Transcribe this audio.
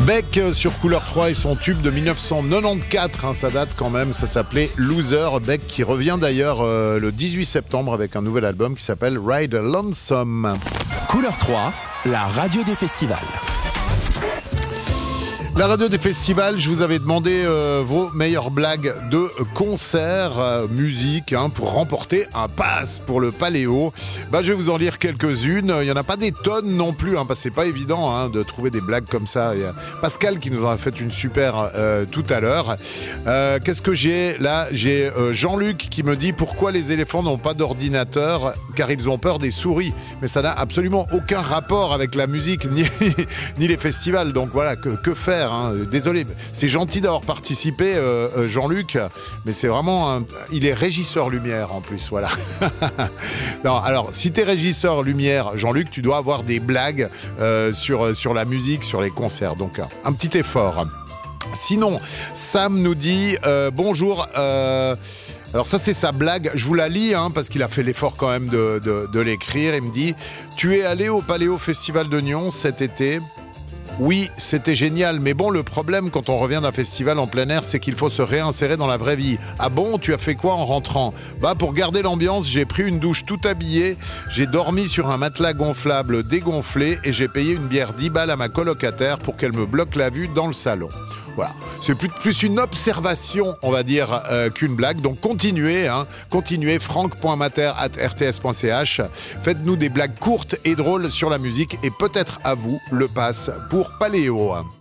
Beck sur Couleur 3 et son tube de 1994, ça date quand même, ça s'appelait Loser. Beck qui revient d'ailleurs le 18 septembre avec un nouvel album qui s'appelle Ride Lonesome. Couleur 3, la radio des festivals. La radio des festivals, je vous avais demandé vos meilleures blagues de concert, musique, pour remporter un pass pour le Paléo. Je vais vous en lire quelques-unes. Il n'y en a pas des tonnes non plus, parce que c'est pas évident de trouver des blagues comme ça. Il y a Pascal qui nous en a fait une super tout à l'heure. Qu'est-ce que j'ai là? J'ai Jean-Luc qui me dit pourquoi les éléphants n'ont pas d'ordinateur, car ils ont peur des souris. Mais ça n'a absolument aucun rapport avec la musique ni les festivals. Donc voilà, que faire? Désolé, c'est gentil d'avoir participé, Jean-Luc, mais c'est vraiment il est régisseur lumière en plus, voilà. Non, alors si t'es régisseur lumière, Jean-Luc, tu dois avoir des blagues sur la musique, sur les concerts. Donc un petit effort. Sinon, Sam nous dit bonjour. Alors ça c'est sa blague, je vous la lis parce qu'il a fait l'effort quand même de l'écrire. Il me dit: tu es allé au Paléo Festival de Nyon cet été? Oui, c'était génial, mais bon, le problème quand on revient d'un festival en plein air, c'est qu'il faut se réinsérer dans la vraie vie. Ah bon, tu as fait quoi en rentrant? Pour garder l'ambiance, j'ai pris une douche tout habillée, j'ai dormi sur un matelas gonflable dégonflé et j'ai payé une bière 10 balles à ma colocataire pour qu'elle me bloque la vue dans le salon. Voilà, c'est plus une observation, on va dire, qu'une blague. Donc continuez, continuez, franck.mater@rts.ch. Faites-nous des blagues courtes et drôles sur la musique et peut-être à vous le pass pour Paléo.